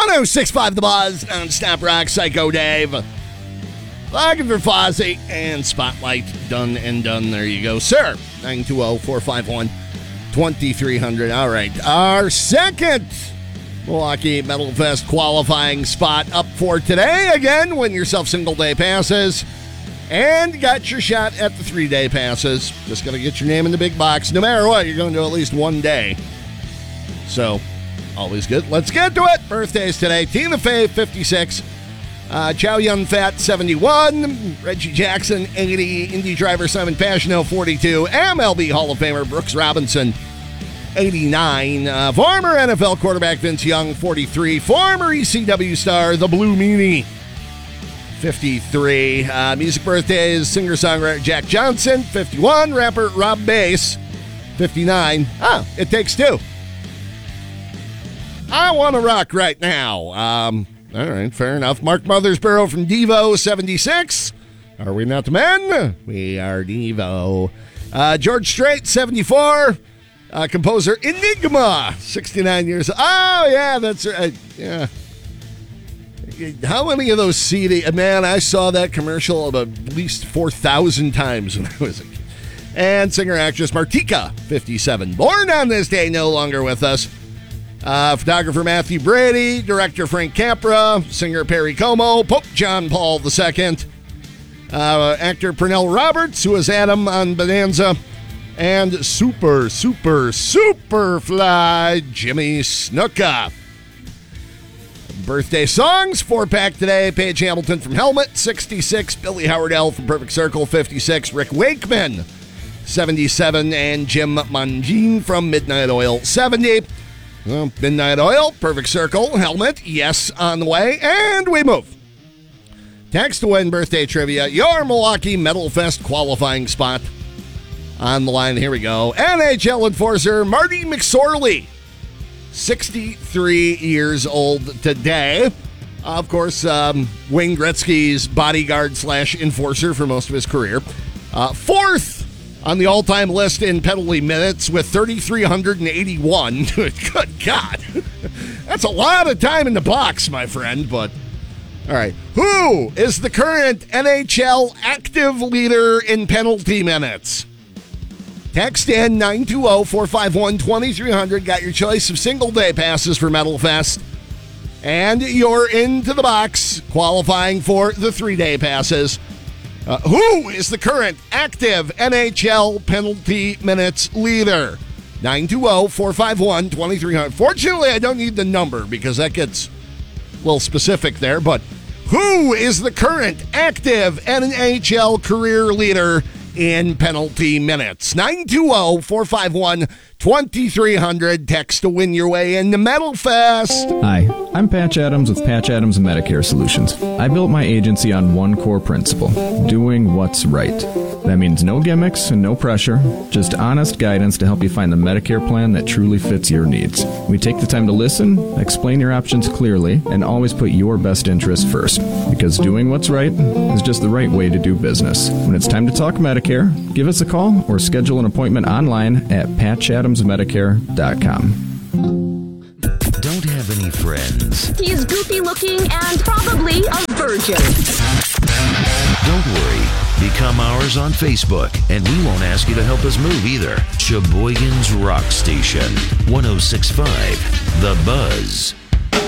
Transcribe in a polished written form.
106.5 The Buzz on Stop Rock, Psycho Dave. Looking for Fozzy and Spotlight. Done and done. There you go, sir. 920-451-2300. All right. Our second Milwaukee Metal Fest qualifying spot up for today. Again, win yourself single-day passes. And got your shot at the 3-day passes. Just going to get your name in the big box. No matter what, you're going to do at least one day. So, always good. Let's get to it. Birthdays today. Tina Fey, 56. Chow Yun Fat, 71. Reggie Jackson, 80. Indy driver Simon Pagenaud, 42. MLB Hall of Famer Brooks Robinson, 89. Former NFL quarterback Vince Young, 43. Former ECW star The Blue Meanie, 53. Music birthdays, singer-songwriter Jack Johnson, 51. Rapper Rob Bass, 59. It Takes Two. I Want to Rock Right Now. All right, fair enough. Mark Mothersbaugh from Devo, 76. Are we not the men? We are Devo. George Strait, 74. Composer Enigma, 69 years old. Oh, yeah, that's right. Yeah. How many of those CD? Man, I saw that commercial at least 4,000 times when I was a kid. And singer-actress Martika, 57. Born on this day, no longer with us. Photographer Matthew Brady, director Frank Capra, singer Perry Como, Pope John Paul II, actor Pernell Roberts, who was Adam on Bonanza, and super fly Jimmy Snuka. Birthday songs, 4-pack today. Paige Hamilton from Helmet, 66. Billy Howardell from Perfect Circle, 56. Rick Wakeman, 77. And Jim Mangine from Midnight Oil, 70. Well, Midnight Oil, Perfect Circle, Helmet, yes, on the way. And we move. Text to win birthday trivia, your Milwaukee Metal Fest qualifying spot. On the line, here we go. NHL enforcer Marty McSorley, 63 years old today. Of course, Wayne Gretzky's bodyguard / enforcer for most of his career. Fourth on the all-time list in penalty minutes with 3,381. Good God. That's a lot of time in the box, my friend. But, all right. Who is the current NHL active leader in penalty minutes? Text in 920-451-2300. Got your choice of single-day passes for Metal Fest. And you're into the box, qualifying for the 3-day passes. Who is the current active NHL penalty minutes leader? 920-451-2300. Fortunately, I don't need the number because that gets a little specific there. But who is the current active NHL career leader in penalty minutes? 920-451-2300. Text to win your way into Metal Fest. Hi, I'm Patch Adams with Patch Adams Medicare Solutions. I built my agency on one core principle: doing what's right. That means no gimmicks and no pressure, just honest guidance to help you find the Medicare plan that truly fits your needs. We take the time to listen, explain your options clearly, and always put your best interest first. Because doing what's right is just the right way to do business. When it's time to talk Medicare, give us a call or schedule an appointment online at patchadamsmedicare.com. Don't have any friends. He's goofy looking and probably a virgin. Don't worry. Become ours on Facebook, and we won't ask you to help us move either. Sheboygan's Rock Station, 106.5 The Buzz.